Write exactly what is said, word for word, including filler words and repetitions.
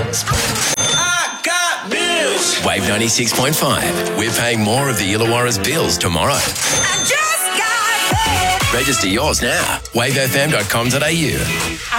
I got bills. Wave ninety-six point five. We're paying more of the Illawarra's bills tomorrow. I just got paid. Register yours now. wave f m dot com dot a u.